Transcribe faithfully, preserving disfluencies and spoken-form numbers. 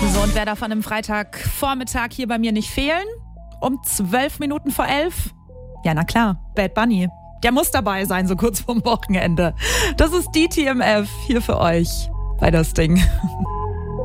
So, und wer darf an einem Freitagvormittag hier bei mir nicht fehlen? Um zwölf Minuten vor elf? Ja, na klar, Bad Bunny. Der muss dabei sein, so kurz vorm Wochenende. Das ist die T M F hier für euch bei das Ding.